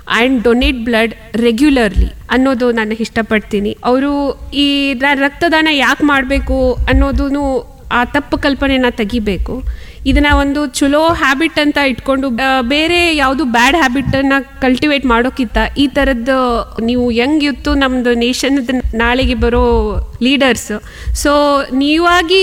And donate blood regularly ಅನ್ನೋದು ನಾನು ಇಷ್ಟಪಡ್ತೀನಿ. ಅವರು ಈ ರಕ್ತದಾನ ಯಾಕೆ ಮಾಡಬೇಕು ಅನ್ನೋದು ಆ ತಪ್ಪು ಕಲ್ಪನೆನ ತೆಗಿಬೇಕು. ಇದನ್ನ ಒಂದು ಚಲೋ ಹ್ಯಾಬಿಟ್ ಅಂತ ಇಟ್ಕೊಂಡು ಬೇರೆ ಯಾವುದು ಬ್ಯಾಡ್ ಹ್ಯಾಬಿಟನ್ನು ಕಲ್ಟಿವೇಟ್ ಮಾಡೋಕ್ಕಿಂತ ಈ ಥರದ್ದು ನೀವು ಯಂಗ್ ಯೂತ್ ನಮ್ಮದು ನೇಷನ್ ನಾಳೆಗೆ ಬರೋ ಲೀಡರ್ಸ್, ಸೊ ನೀವಾಗಿ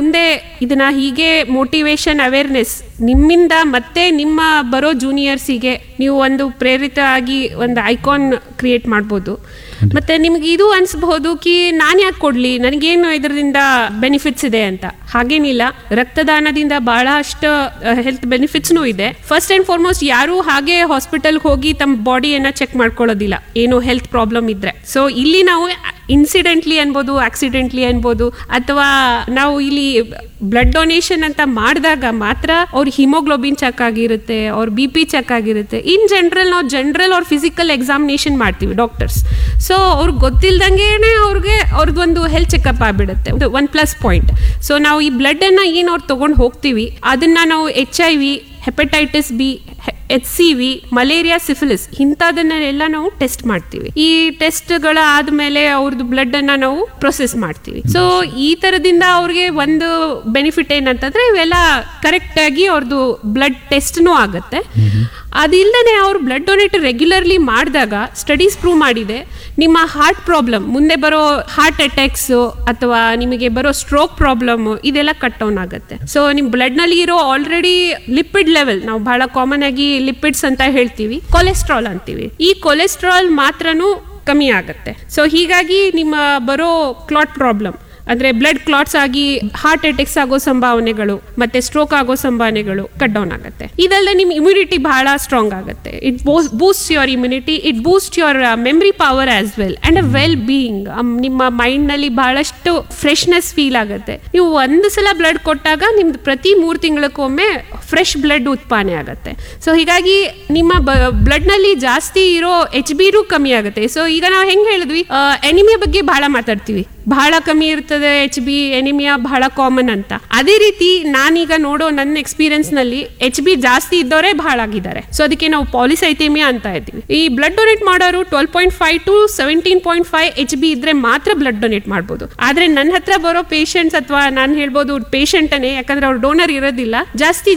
ಇದನ್ನ ಹೀಗೆ ಮೋಟಿವೇಶನ್ ಅವೇರ್ನೆಸ್ ನಿಮ್ಮಿಂದ ಮತ್ತೆ ನಿಮ್ಮ ಬರೋ ಜೂನಿಯರ್ಸಿಗೆ ನೀವು ಒಂದು ಪ್ರೇರಿತ ಆಗಿ ಒಂದು ಐಕಾನ್ ಕ್ರಿಯೇಟ್ ಮಾಡ್ಬೋದು. ಮತ್ತೆ ನಿಮ್ಗೆ ಇದು ಅನ್ಸ್ಬಹುದು ಕಿ ನಾನು ಯಾಕೆ ಕೊಡ್ಲಿ, ನನಗೇನು ಇದರಿಂದ ಬೆನಿಫಿಟ್ಸ್ ಇದೆ ಅಂತ. ಹಾಗೇನಿಲ್ಲ, ರಕ್ತದಾನದಿಂದ ಬಹಳಷ್ಟು ಹೆಲ್ತ್ ಬೆನಿಫಿಟ್ಸ್ನೂ ಇದೆ. ಫಸ್ಟ್ ಅಂಡ್ ಫಾರ್ಮೋಸ್ಟ್ ಯಾರು ಹಾಗೆ ಹಾಸ್ಪಿಟಲ್ಗೆ ಹೋಗಿ ತಮ್ಮ ಬಾಡಿಯನ್ನ ಚೆಕ್ ಮಾಡ್ಕೊಳ್ಳೋದಿಲ್ಲ ಏನೋ ಹೆಲ್ತ್ ಪ್ರಾಬ್ಲಮ್ ಇದ್ರೆ. ಸೊ ಇಲ್ಲಿ ನಾವು ಇನ್ಸಿಡೆಂಟ್ಲಿ ಅನ್ಬೋದು, ಆಕ್ಸಿಡೆಂಟ್ಲಿ ಅನ್ಬೋದು, ಅಥವಾ ನಾವು ಇಲ್ಲಿ ಬ್ಲಡ್ ಡೊನೇಷನ್ ಅಂತ ಮಾಡಿದಾಗ ಮಾತ್ರ ಅವ್ರ ಹಿಮೋಗ್ಲೋಬಿನ್ ಚೆಕ್ ಆಗಿರುತ್ತೆ, ಅವ್ರ BP ಚೆಕ್ ಆಗಿರುತ್ತೆ. ಇನ್ ಜನರಲ್ ನಾವು ಜನರಲ್ ಅವ್ರ ಫಿಸಿಕಲ್ ಎಕ್ಸಾಮಿನೇಷನ್ ಮಾಡ್ತೀವಿ ಡಾಕ್ಟರ್ಸ್. ಸೊ ಅವ್ರಿಗೆ ಗೊತ್ತಿಲ್ದಂಗೆನೆ ಅವ್ರದ್ದು ಒಂದು ಹೆಲ್ತ್ ಚೆಕಪ್ ಆಗ್ಬಿಡುತ್ತೆ. One plus point. ಸೊ ನಾವು ಈ ಬ್ಲಡ್ ಅನ್ನ ಏನು ಅವ್ರು ತಗೊಂಡು ಹೋಗ್ತೀವಿ ಅದನ್ನ ನಾವು HIV, hepatitis B, HCV, malaria, syphilis ಇಂಥದನ್ನೆಲ್ಲ ನಾವು ಟೆಸ್ಟ್ ಮಾಡ್ತೀವಿ. ಈ ಟೆಸ್ಟ್ಗಳ ಆದ್ಮೇಲೆ ಅವ್ರದ್ದು ಬ್ಲಡ್ ಅನ್ನ ನಾವು ಪ್ರೊಸೆಸ್ ಮಾಡ್ತೀವಿ. ಸೊ ಈ ತರದಿಂದ ಅವ್ರಿಗೆ ಒಂದು ಬೆನಿಫಿಟ್ ಏನಂತಂದ್ರೆ ಇವೆಲ್ಲ ಕರೆಕ್ಟ್ ಆಗಿ ಅವ್ರದ್ದು ಬ್ಲಡ್ ಟೆಸ್ಟ್ನೂ ಆಗುತ್ತೆ. ಅದಿಲ್ಲದೆ ಅವ್ರು ಬ್ಲಡ್ ಡೊನೇಟ್ ರೆಗ್ಯುಲರ್ಲಿ ಮಾಡಿದಾಗ ಸ್ಟಡೀಸ್ ಪ್ರೂವ್ ಮಾಡಿದೆ ನಿಮ್ಮ ಹಾರ್ಟ್ ಪ್ರಾಬ್ಲಮ್, ಮುಂದೆ ಬರೋ ಹಾರ್ಟ್ ಅಟ್ಯಾಕ್ಸ್ ಅಥವಾ ನಿಮಗೆ ಬರೋ ಸ್ಟ್ರೋಕ್ ಪ್ರಾಬ್ಲಮ್ ಇದೆಲ್ಲ ಕಟ್ ಡೌನ್ ಆಗುತ್ತೆ. ಸೊ ನಿಮ್ಮ ಬ್ಲಡ್ ನಲ್ಲಿ ಇರೋ ಆಲ್ರೆಡಿ ಲಿಪಿಡ್ ಲೆವೆಲ್, ನಾವು ಬಹಳ ಕಾಮನ್ ಆಗಿ ಲಿಪಿಡ್ಸ್ ಅಂತ ಹೇಳ್ತೀವಿ, ಕೊಲೆಸ್ಟ್ರಾಲ್ ಅಂತೀವಿ, ಈ ಕೊಲೆಸ್ಟ್ರಾಲ್ ಮಾತ್ರನೂ ಕಮ್ಮಿ ಆಗುತ್ತೆ. ಸೊ ಹೀಗಾಗಿ ನಿಮ್ಮ ಬರೋ ಕ್ಲಾಟ್ ಪ್ರಾಬ್ಲಮ್ ಅಂದ್ರೆ ಬ್ಲಡ್ ಕ್ಲಾಟ್ಸ್ ಆಗಿ ಹಾರ್ಟ್ ಅಟ್ಯಾಕ್ಸ್ ಆಗೋ ಸಂಭಾವನೆಗಳು ಮತ್ತೆ ಸ್ಟ್ರೋಕ್ ಆಗೋ ಸಂಭಾವನೆಗಳು ಕಟ್ ಡೌನ್ ಆಗುತ್ತೆ. ಇದಲ್ಲದೆ ನಿಮ್ಮ ಇಮ್ಯುನಿಟಿ ಬಹಳ ಸ್ಟ್ರಾಂಗ್ ಆಗುತ್ತೆ. It Boost your immunity, it Boost your memory power as well and a well being. ನಿಮ್ಮ ಮೈಂಡ್ ನಲ್ಲಿ ಬಹಳಷ್ಟು ಫ್ರೆಶ್ನೆಸ್ ಫೀಲ್ ಆಗುತ್ತೆ. ನೀವು ಒಂದು ಸಲ ಬ್ಲಡ್ ಕೊಟ್ಟಾಗ ನಿಮ್ದು ಪ್ರತಿ 3 ತಿಂಗಳಕ್ಕೊಮ್ಮೆ ಫ್ರೆಶ್ ಬ್ಲಡ್ ಉತ್ಪಾದನೆ ಆಗುತ್ತೆ. ಸೊ ಹೀಗಾಗಿ ನಿಮ್ಮ ಬ್ಲಡ್ ನಲ್ಲಿ ಜಾಸ್ತಿ ಇರೋ HB ಕಮ್ಮಿ ಆಗುತ್ತೆ. ಸೊ ಈಗ ನಾವು ಹೆಂಗ್ ಹೇಳಿದ್ವಿ, ಎನಿಮಿಯಾ ಬಗ್ಗೆ ಬಹಳ ಮಾತಾಡ್ತೀವಿ, ಬಹಳ ಕಮ್ಮಿ ಇರ್ತದೆ HB, ಎನಿಮಿಯಾ ಬಹಳ ಕಾಮನ್ ಅಂತ. ಅದೇ ರೀತಿ ನಾನೀಗ ನೋಡೋ ನನ್ನ ಎಕ್ಸ್ಪೀರಿಯನ್ಸ್ ನಲ್ಲಿ HB ಜಾಸ್ತಿ ಇದ್ದವರೇ ಬಹಳ ಆಗಿದ್ದಾರೆ. ಸೊ ಅದಕ್ಕೆ ನಾವು ಪಾಲಿಸೈಥೇಮಿಯಾ ಅಂತ ಇದ್ದೀವಿ. ಈ ಬ್ಲಡ್ ಡೊನೇಟ್ ಮಾಡೋರು 12.5 to 17.5 HB ಇದ್ರೆ ಮಾತ್ರ ಬ್ಲಡ್ ಡೊನೇಟ್ ಮಾಡ್ಬೋದು. ಆದ್ರೆ ನನ್ನ ಹತ್ರ ಬರೋ ಪೇಷಂಟ್ಸ್ ಅಥವಾ ನಾನು ಹೇಳ್ಬೋದು ಪೇಷಂಟ್ ಅನ್ನೇ, ಯಾಕಂದ್ರೆ ಅವ್ರು ಡೋನರ್ ಇರೋದಿಲ್ಲ, ಜಾಸ್ತಿ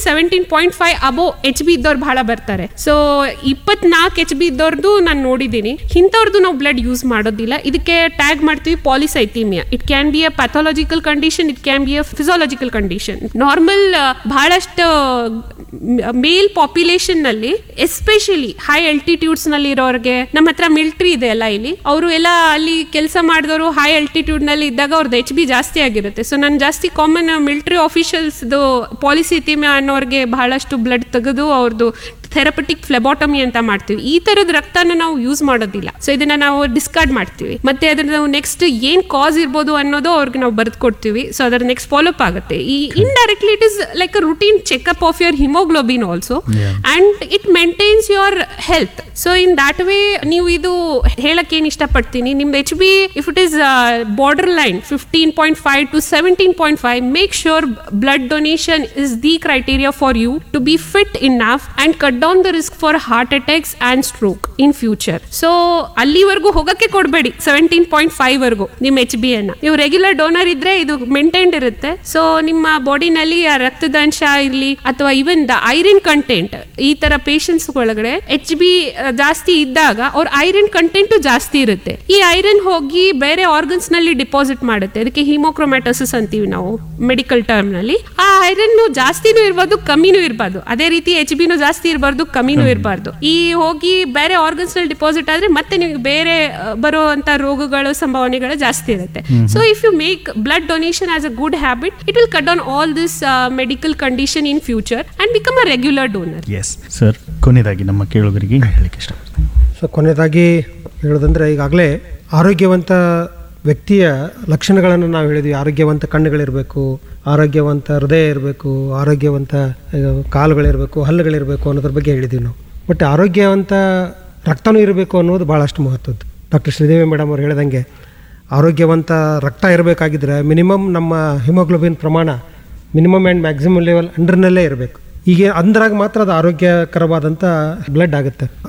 17.5 ಅಬೋ HB ಇದ್ದವ್ರು ಬಹಳ ಬರ್ತಾರೆ. ಸೊ 24 HB ಇದ್ದವ್ರದ್ದು ನಾನು ನೋಡಿದ್ದೀನಿ. ಇಂಥವ್ರದ್ದು ನಾವು ಬ್ಲಡ್ ಯೂಸ್ ಮಾಡೋದಿಲ್ಲ. ಇದಕ್ಕೆ ಟ್ಯಾಗ್ ಮಾಡ್ತೀವಿ ಪಾಲಿಸೈಥೇಮಿಯಾ. It can be a pathological condition, it can be a physiological condition. Normal ಬಹಳಷ್ಟು ಮೇಲ್ ಪಾಪ್ಯುಲೇಷನ್ ನಲ್ಲಿ ಎಸ್ಪೆಷಲಿ ಹೈ ಅಲ್ಟಿಟ್ಯೂಡ್ಸ್ ನಲ್ಲಿ ಇರೋರಿಗೆ, ನಮ್ಮ ಹತ್ರ ಮಿಲಿಟರಿ ಇದೆ ಅಲ್ಲ ಇಲ್ಲಿ, ಅವರು ಎಲ್ಲ ಅಲ್ಲಿ ಕೆಲಸ ಮಾಡಿದವರು ಹೈ ಅಲ್ಟಿಟ್ಯೂಡ್ ನಲ್ಲಿ ಇದ್ದಾಗ ಅವ್ರದ್ದು HB ಜಾಸ್ತಿ ಆಗಿರುತ್ತೆ. ಸೊ ನಾನು ಜಾಸ್ತಿ ಕಾಮನ್ ಮಿಲಿಟರಿ ಆಫೀಷಿಯಲ್ಸ್ ಪಾಲಿಸೈಥೇಮಿಯಾ ಅನ್ನೋರಿಗೆ ಬಹಳಷ್ಟು ಬ್ಲಡ್ ತೆಗೆದು ಅವ್ರದ್ದು ಥೆರಪಟಿಕ್ ಫ್ಲೆಬಾಟಮಿ ಅಂತ ಮಾಡ್ತೀವಿ. ಈ ತರದ ರಕ್ತನ ನಾವು ಯೂಸ್ ಮಾಡೋದಿಲ್ಲ. ಸೊ ಇದನ್ನ ನಾವು ಡಿಸ್ಕಾರ್ಡ್ ಮಾಡ್ತೀವಿ. ಮತ್ತೆ ಅದನ್ನ ನಾವು ನೆಕ್ಸ್ಟ್ ಏನ್ ಕಾಸ್ ಇರ್ಬೋದು ಅನ್ನೋದು ಅವ್ರಿಗೆ ನಾವು ಬರೆದು ಕೊಡ್ತೀವಿ. ಸೊ ಅದರ ನೆಕ್ಸ್ಟ್ ಫಾಲೋ ಅಪ್ ಆಗುತ್ತೆ. ಈ indirectly it is like a routine checkup of your haemoglobin also and it maintains your health. So in that way ನೀವು ಇದು ಹೇಳಕ್ ಏನ್ ಇಷ್ಟಪಡ್ತೀನಿ, ನಿಮ್ದು HB if it is border line 15.5 to 17.5, make sure blood donation is the criteria for you to B fit enough and cut down the risk for heart attacks and stroke in future. So ಅಲ್ಲಿವರೆಗೂ ಹೋಗಕ್ಕೆ ಕೊಡಬೇಡಿ, 17.5 ವರೆಗೂ ನಿಮ್ಮ HB ಅನ್ನ. ನೀವು regular donor ಇದ್ರೆ ಇದು maintained ಇರುತ್ತೆ. ಸೊ ನಿಮ್ಮ ಬಾಡಿನಲ್ಲಿ ಆ ರಕ್ತದಂಶ ಇರ್ಲಿ ಅಥವಾ ಇವನ್ ದ ಐರನ್ ಕಂಟೆಂಟ್, ಈ ತರ ಪೇಷಂಟ್ಸ್ ಒಳಗಡೆ HB ಜಾಸ್ತಿ ಇದ್ದಾಗ ಅವ್ರ ಐರನ್ ಕಂಟೆಂಟ್ ಜಾಸ್ತಿ ಇರುತ್ತೆ. ಈ ಐರನ್ ಹೋಗಿ ಬೇರೆ ಆರ್ಗನ್ಸ್ ನಲ್ಲಿ ಡಿಪಾಸಿಟ್ ಮಾಡುತ್ತೆ. ಅದಕ್ಕೆ ಹಿಮೋಕ್ರೊಮ್ಯಾಟೋಸಿಸ್ ಅಂತೀವಿ ನಾವು ಮೆಡಿಕಲ್ ಟರ್ಮ್ ನಲ್ಲಿ. ಆ ಐರನ್ ಜಾಸ್ತಿನೂ ಇರಬಾರ್ದು, ಕಮ್ಮಿನೂ ಇರಬಾರ್ದು. ಅದೇ ರೀತಿ HB ಜಾಸ್ತಿ ಇರಬಾರ್ದು, ಕಮ್ಮಿನೂ ಇರಬಾರ್ದು. ಈ ಹೋಗಿ ಬೇರೆ ಆರ್ಗನ್ಸ್ ನಲ್ಲಿ ಡಿಪಾಸಿಟ್ ಆದ್ರೆ ಮತ್ತೆ ನಿಮ್ಗೆ ಬೇರೆ ಬರುವಂತ ರೋಗಗಳು ಸಂಭಾವನೆಗಳು ಜಾಸ್ತಿ ಇರುತ್ತೆ. So if you make blood donation as a good habit, it will cut down all this medical condition in future and become a regular donor. Yes sir, ಕೊನೆಯದಾಗಿ ನಮ್ಮ ಕೇಳುಗರಿಗೆ ಹೇಳಲಿಕ್ಕೆ ಇಷ್ಟಪಡ್ತೀನಿ. ಸೊ ಕೊನೆಯದಾಗಿ ಹೇಳೋದಂದ್ರೆ, ಈಗಾಗಲೇ ಆರೋಗ್ಯವಂತ ವ್ಯಕ್ತಿಯ ಲಕ್ಷಣಗಳನ್ನು ನಾವು ಹೇಳಿದ್ವಿ. ಆರೋಗ್ಯವಂತ ಕಣ್ಣುಗಳಿರಬೇಕು, ಆರೋಗ್ಯವಂತ ಹೃದಯ ಇರಬೇಕು, ಆರೋಗ್ಯವಂತ ಕಾಲುಗಳಿರಬೇಕು, ಹಲ್ಲುಗಳಿರಬೇಕು ಅನ್ನೋದ್ರ ಬಗ್ಗೆ ಹೇಳಿದ್ದೀವಿ ನಾವು. ಬಟ್ ಆರೋಗ್ಯವಂತ ರಕ್ತನೂ ಇರಬೇಕು ಅನ್ನೋದು ಭಾಳಷ್ಟು ಮಹತ್ವದ್ದು. ಡಾಕ್ಟರ್ ಶ್ರೀದೇವಿ ಮೇಡಮ್ ಅವ್ರು ಹೇಳಿದಂಗೆ ಆರೋಗ್ಯವಂತ ರಕ್ತ ಇರಬೇಕಾಗಿದ್ರೆ ಮಿನಿಮಮ್ ನಮ್ಮ ಹಿಮೋಗ್ಲೋಬಿನ್ ಪ್ರಮಾಣ ಮಿನಿಮಮ್ ಆ್ಯಂಡ್ ಮ್ಯಾಕ್ಸಿಮಮ್ ಲೆವೆಲ್ ಅಂಡರ್ನಲ್ಲೇ ಇರಬೇಕು. ಈಗ ಅಂದ್ರಾಗ ಮಾತ್ರ ಅದು ಆರೋಗ್ಯಕರವಾದಂಥ ಬ್ಲಡ್ ಆಗುತ್ತೆ.